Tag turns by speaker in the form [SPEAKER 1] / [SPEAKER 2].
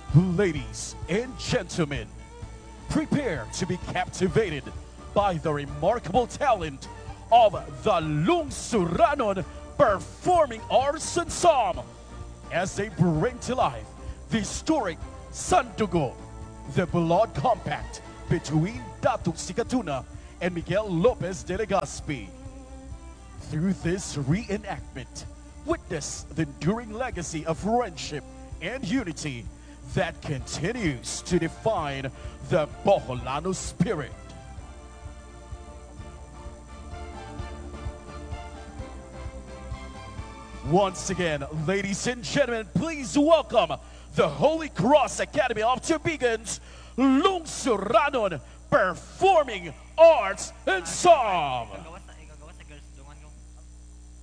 [SPEAKER 1] Ladies and gentlemen, prepare to be captivated by the remarkable talent of the Lungsuranon Performing Arts Ensemble as they bring to life the historic Sandugo, the blood compact between Datuk Sikatuna and Miguel Lopez de Legazpi. Through this reenactment, witness the enduring legacy of friendship and unity that continues to define the Boholano spirit. Once again, ladies and gentlemen, please welcome the Holy Cross Academy of Tubigans, Lungsuranon Performing Arts Ensemble.